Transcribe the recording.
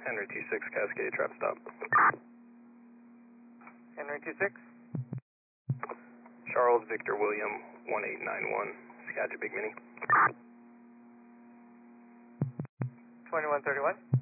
Henry 26 Cascade, trap stop. Henry 26. Charles Victor William 1891, Skagit Big Mini. 2131.